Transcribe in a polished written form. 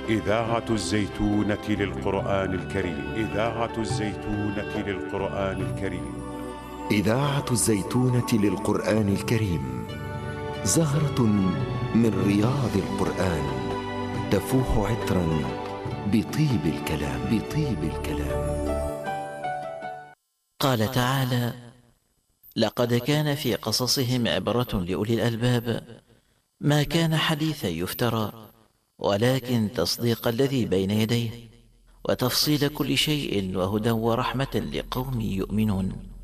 إذاعة الزيتونة للقرآن الكريم. إذاعة الزيتونة للقرآن الكريم. إذاعة الزيتونة للقرآن الكريم، زهرة من رياض القرآن، تفوح عطرا بطيب الكلام. بطيب الكلام. قال تعالى: لقد كان في قصصهم عبرة لأولي الألباب، ما كان حديثا يفترى، ولكن تصديق الذي بين يديه وتفصيل كل شيء وهدى ورحمة لقوم يؤمنون.